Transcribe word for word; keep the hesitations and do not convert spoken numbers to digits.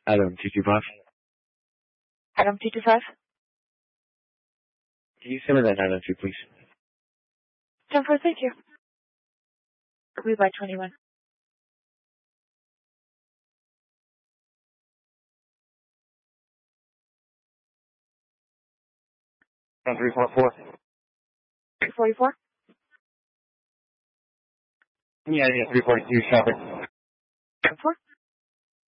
Adam two two five. Adam two two five. Can you send me that nine oh two, please? ten four, thank you. Rebuy twenty-one. One three four four. three forty-four. Yeah, yeah, three forty-two, shopping.